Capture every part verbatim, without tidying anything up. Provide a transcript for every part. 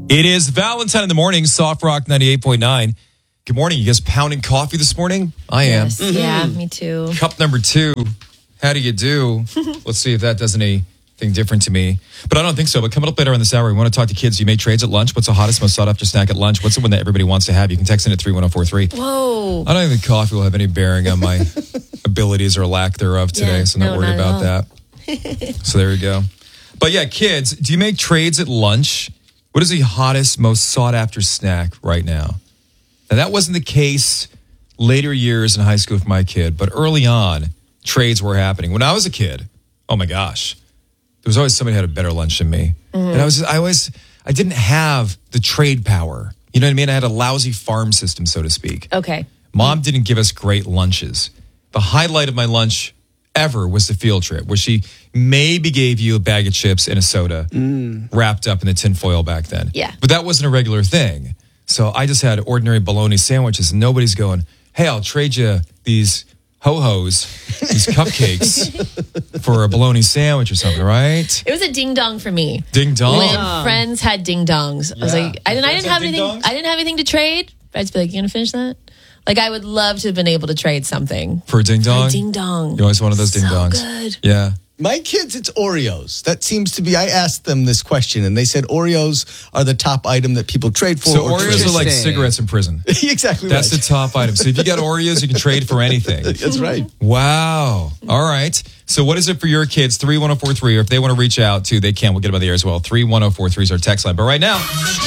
It is Valentine in the morning, Soft Rock ninety-eight point nine. Good morning. You guys pounding coffee this morning? I am. Yes, mm-hmm. Yeah, me too. Cup number two. How do you do? Let's see if that does anything different to me. But I don't think so. But coming up later in this hour, we want to talk to kids. You make trades at lunch. What's the hottest, most sought after snack at lunch? What's the one that everybody wants to have? You can text in at three one zero four three. Whoa. I don't even think coffee will have any bearing on my abilities or lack thereof today. Yeah, so I'm not no, worried not about that. So there you go. But yeah, kids, do you make trades at lunch? What is the hottest, most sought after snack right now? Now, that wasn't the case later years in high school with my kid, but early on, trades were happening. When I was a kid, oh my gosh, there was always somebody who had a better lunch than me. Mm-hmm. And I was, just, I always, I didn't have the trade power. You know what I mean? I had a lousy farm system, so to speak. Okay. Mom didn't give us great lunches. The highlight of my lunch ever was the field trip, where she maybe gave you a bag of chips and a soda mm. wrapped up in the tin foil back then. Yeah. But that wasn't a regular thing. So I just had ordinary bologna sandwiches, and nobody's going, hey, I'll trade you these ho-hos, these cupcakes for a bologna sandwich or something, right? It was a ding-dong for me. Ding-dong? When friends had ding-dongs. Yeah. I was like, I didn't, I didn't have anything. Ding-dongs? I didn't have anything to trade. I'd just be like, you gonna finish that? Like, I would love to have been able to trade something. For a ding-dong? For a ding-dong. You always wanted those ding-dongs. So good. Yeah. My kids, it's Oreos. That seems to be, I asked them this question, and they said Oreos are the top item that people trade for. So Oreos are like cigarettes in prison. Exactly That's right. the top item. So if you got Oreos, you can trade for anything. That's right. Wow. All right. So what is it for your kids? three one zero four three, or if they want to reach out to, they can. We'll get them on the air as well. three one zero four three is our text line. But right now,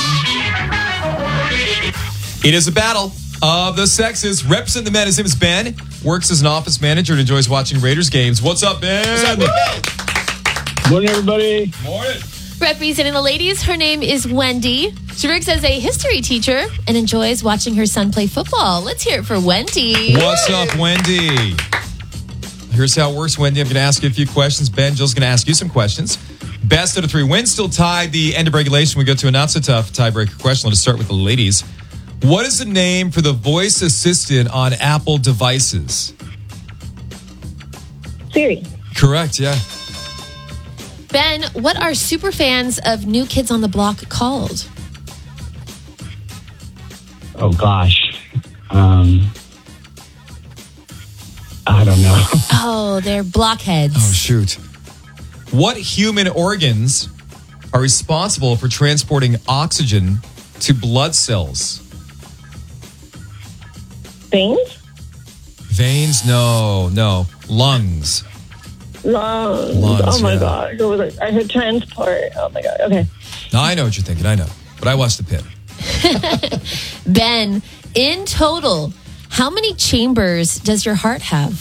it is a battle of the sexes. Representing the men, his name is Ben. Works as an office manager and enjoys watching Raiders games. What's up, Ben? What's up, morning, everybody. Morning. Representing the ladies, her name is Wendy. She works as a history teacher and enjoys watching her son play football. Let's hear it for Wendy. What's up, Wendy? Here's how it works, Wendy. I'm going to ask you a few questions. Ben, Jill's going to ask you some questions. Best out of three wins. Still tied the end of regulation. We go to a not so tough tiebreaker question. Let's start with the ladies. What is the name for the voice assistant on Apple devices? Siri. Correct, yeah. Ben, what are super fans of New Kids on the Block called? Oh, gosh. Um, I don't know. Oh, they're blockheads. Oh, shoot. What human organs are responsible for transporting oxygen to blood cells? Veins? Veins? No, no. Lungs. Lungs. Lungs, oh, my yeah. God. What was it? I heard transport. Oh, my God. Okay. No, I know what you're thinking. I know. But I watched the pit. Ben, in total, how many chambers does your heart have?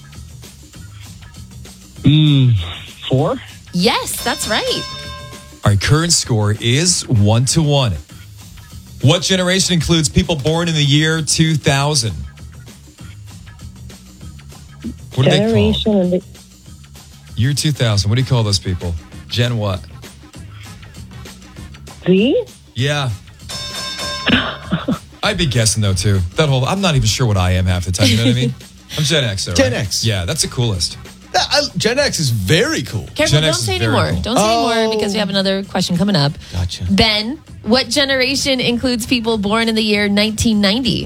Mm, four? Yes, that's right. Our current score is one to one. What generation includes people born in the year two thousand? What do Generation they call it? Year two thousand. What do you call those people? Gen what? Z? Yeah. I'd be guessing, though, too. That whole, I'm not even sure what I am half the time. You know what I mean? I'm Gen X, though, right? Gen X. Yeah, that's the coolest. That- I- Gen X is very cool. Careful, Gen don't X is say very anymore. cool. Don't say Oh. anymore because we have another question coming up. Gotcha. Ben, what generation includes people born in the year nineteen ninety?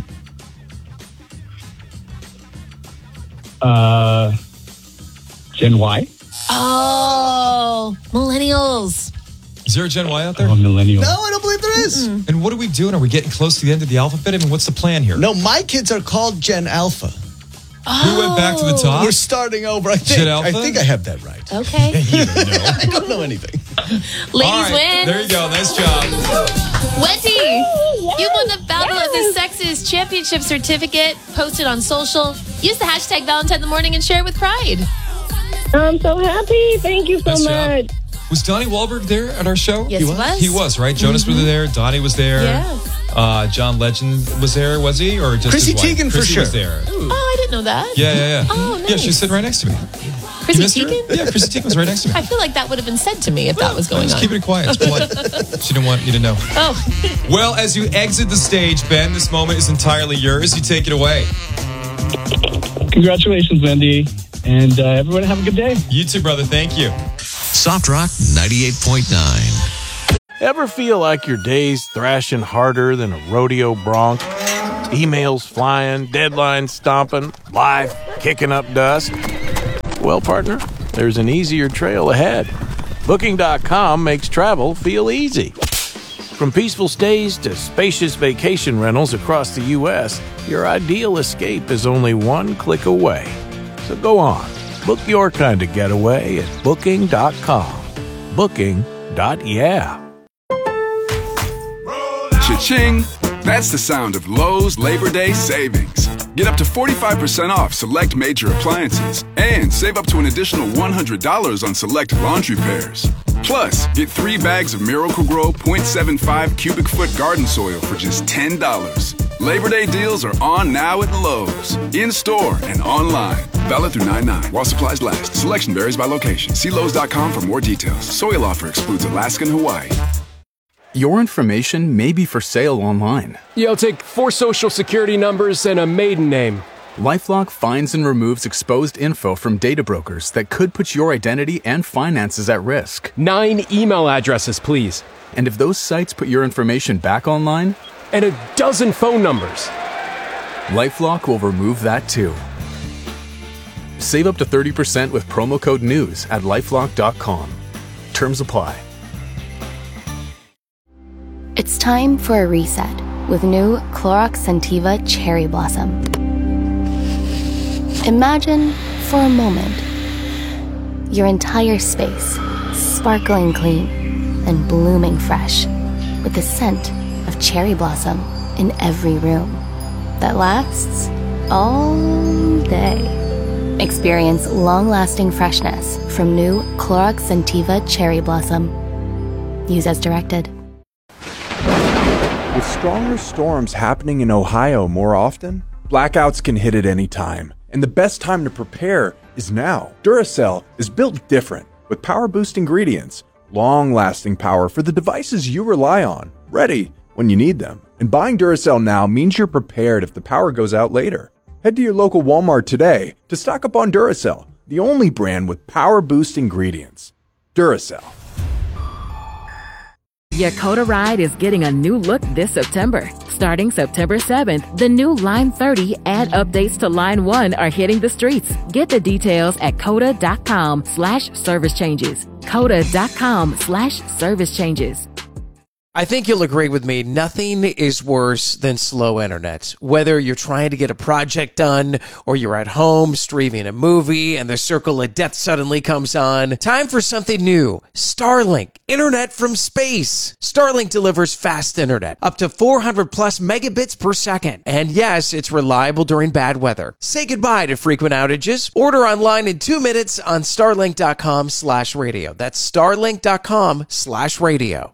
Uh, Gen Y? Oh, millennials. Is there a Gen Y out there? I'm a millennial. No, I don't believe there is. Mm-mm. And what are we doing? Are we getting close to the end of the alphabet? I mean, what's the plan here? No, my kids are called Gen Alpha. We went back to the top? We're starting over. I think. Gen Alpha? I think I have that right. Okay. You don't know. I don't know anything. Ladies All right, win. There you go. Nice job. Wendy, you won the Battle of the Sexes Championship certificate. Post it on social. Use the hashtag Valentine in the Morning and share it with pride. I'm so happy. Thank you so Nice job. much. Was Donnie Wahlberg there at our show? Yes, he was. He was, right? Jonas was there. Donnie was there. Yeah. Uh, John Legend was there, was he? Or just Chrissy his wife? Teigen for Chrissy sure. was there. Oh, I didn't know that. Yeah, yeah, yeah. Oh, Yeah, nice. she was sitting right next to me. Chrissy You missed her? Teigen? Yeah, Chrissy Teigen was right next to me. I feel like that would have been said to me if that was going Just on. keeping it quiet. It's polite. She didn't want you to know. Oh, Well, as you exit the stage, Ben, this moment is entirely yours. You take it away. Congratulations, Wendy. And uh, everyone have a good day. You too, brother. Thank you. Soft Rock ninety-eight point nine. Ever feel like your day's thrashing harder than a rodeo bronc? Emails flying, deadlines stomping, life kicking up dust? Well, partner, there's an easier trail ahead. Booking dot com makes travel feel easy. From peaceful stays to spacious vacation rentals across the U S, your ideal escape is only one click away. So go on, book your kind of getaway at Booking dot com. Booking. Yeah. Cha-ching! That's the sound of Lowe's Labor Day savings. Get up to forty-five percent off select major appliances and save up to an additional one hundred dollars on select laundry pairs. Plus, get three bags of Miracle-Gro point seven five cubic foot garden soil for just ten dollars. Labor Day deals are on now at Lowe's, in-store and online. Valid through nine nine while supplies last. Selection varies by location. See Lowe's dot com for more details. Soil offer excludes Alaska and Hawaii. Your information may be for sale online. Yeah, I'll take four social security numbers and a maiden name. LifeLock finds and removes exposed info from data brokers that could put your identity and finances at risk. Nine email addresses, please. And if those sites put your information back online? And a dozen phone numbers. LifeLock will remove that too. Save up to thirty percent with promo code NEWS at lifelock dot com. Terms apply. It's time for a reset with new Clorox Scentiva Cherry Blossom. Imagine, for a moment, your entire space sparkling clean and blooming fresh with the scent of cherry blossom in every room that lasts all day. Experience long-lasting freshness from new Clorox Scentiva Cherry Blossom. Use as directed. With stronger storms happening in Ohio more often, blackouts can hit at any time, and the best time to prepare is now. Duracell is built different, with power-boost ingredients, long-lasting power for the devices you rely on, ready when you need them. And buying Duracell now means you're prepared if the power goes out later. Head to your local Walmart today to stock up on Duracell, the only brand with power-boost ingredients. Duracell. Yakota Ride is getting a new look this September. Starting September seventh, the new Line thirty and updates to Line one are hitting the streets. Get the details at coda.com slash service changes. Coda.com slash service changes. I think you'll agree with me. Nothing is worse than slow internet. Whether you're trying to get a project done or you're at home streaming a movie and the circle of death suddenly comes on. Time for something new. Starlink. Internet from space. Starlink delivers fast internet. Up to four hundred plus megabits per second. And yes, it's reliable during bad weather. Say goodbye to frequent outages. Order online in two minutes on starlink.com slash radio. That's starlink.com slash radio.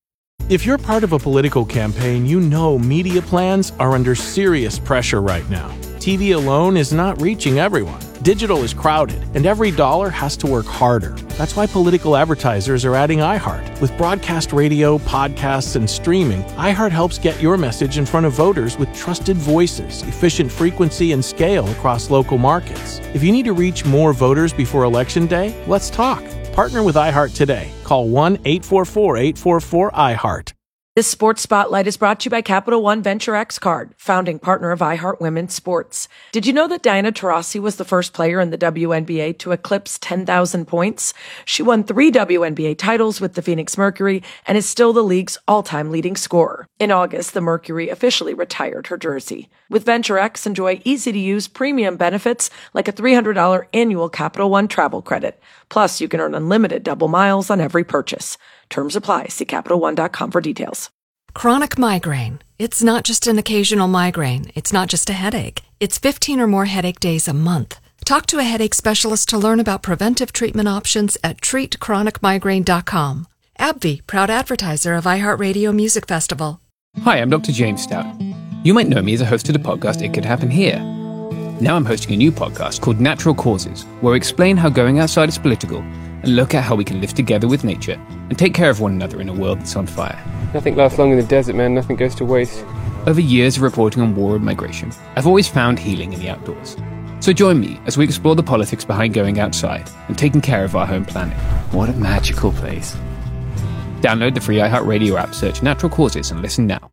If you're part of a political campaign, you know media plans are under serious pressure right now. T V alone is not reaching everyone. Digital is crowded, and every dollar has to work harder. That's why political advertisers are adding iHeart. With broadcast radio, podcasts, and streaming, iHeart helps get your message in front of voters with trusted voices, efficient frequency, and scale across local markets. If you need to reach more voters before Election Day, let's talk. Partner with iHeart today. Call one eight four four, eight four four, I heart. This Sports Spotlight is brought to you by Capital One Venture X Card, founding partner of iHeart Women's Sports. Did you know that Diana Taurasi was the first player in the W N B A to eclipse ten thousand points? She won three W N B A titles with the Phoenix Mercury and is still the league's all-time leading scorer. In August, the Mercury officially retired her jersey. With Venture X, enjoy easy-to-use premium benefits like a three hundred dollars annual Capital One travel credit. Plus, you can earn unlimited double miles on every purchase. Terms apply. See Capital One dot com for details. Chronic migraine. It's not just an occasional migraine. It's not just a headache. It's fifteen or more headache days a month. Talk to a headache specialist to learn about preventive treatment options at treat chronic migraine dot com. AbbVie, proud advertiser of iHeartRadio Music Festival. Hi, I'm Doctor James Stout. You might know me as a host of the podcast It Could Happen Here. Now I'm hosting a new podcast called Natural Causes, where I explain how going outside is political and look at how we can live together with nature and take care of one another in a world that's on fire. Nothing lasts long in the desert, man. Nothing goes to waste. Over years of reporting on war and migration, I've always found healing in the outdoors. So join me as we explore the politics behind going outside and taking care of our home planet. What a magical place. Download the free iHeartRadio app, search Natural Causes, and listen now.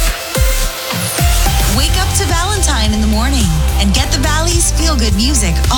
Wake up to Valentine in the morning and get the Valley's feel-good music